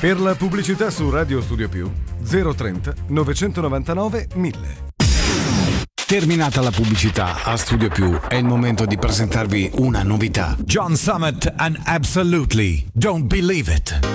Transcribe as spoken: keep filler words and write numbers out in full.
Per la pubblicità su Radio Studio Più zero trenta novecentonovantanove mille. Terminata la pubblicità a Studio Più, è il momento di presentarvi una novità. John Summit and Absolutely Don't Believe It.